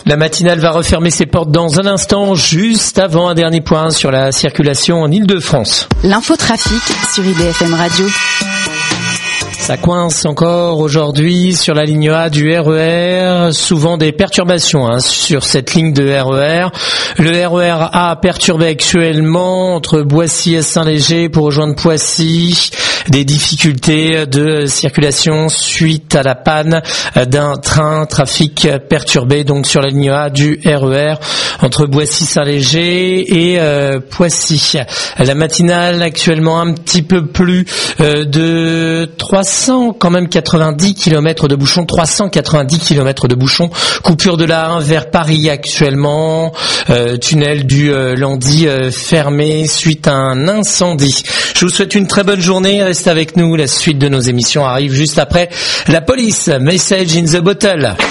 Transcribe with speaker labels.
Speaker 1: La matinale va refermer ses portes dans un instant, juste avant un dernier point sur la circulation en Ile-de-France.
Speaker 2: L'infotrafic sur IDFM Radio.
Speaker 1: Ça coince encore aujourd'hui sur la ligne A du RER, souvent des perturbations sur cette ligne de RER. Le RER A perturbé actuellement entre Boissy et Saint-Léger pour rejoindre Poissy. Des difficultés de circulation suite à la panne d'un train, trafic perturbé donc sur la ligne A du RER entre Boissy-Saint-Léger et Poissy. La matinale actuellement un petit peu plus de 390 km de bouchons, 390 km de bouchons, coupure de la 1 vers Paris actuellement, tunnel du Landy fermé suite à un incendie. Je vous souhaite une très bonne journée, restez avec nous, la suite de nos émissions arrive juste après la police, Message in the Bottle.